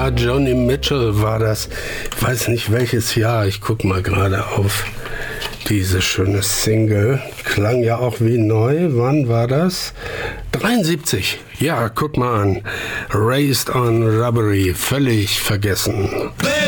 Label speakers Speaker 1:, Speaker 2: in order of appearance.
Speaker 1: Ja, Joni Mitchell war das. Ich weiß nicht welches Jahr. Ich gucke mal gerade auf diese schöne Single. Klang ja auch wie neu. Wann war das? 73. Ja, guck mal an. Raised on Robbery. Völlig vergessen.